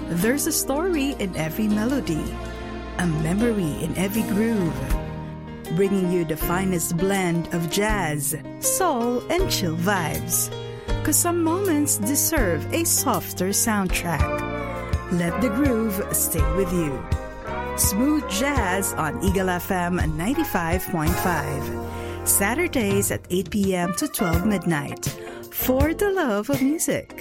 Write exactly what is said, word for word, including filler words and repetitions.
There's a story in every melody, a memory in every groove, bringing you the finest blend of jazz, soul, and chill vibes. Cause some moments deserve a softer soundtrack. Let the groove stay with you. Smooth Jazz on Eagle F M ninety-five point five. Saturdays at eight p.m. to twelve midnight. For the love of music.